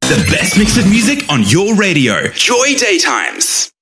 The best mix of music on your radio. Joy Daytimes.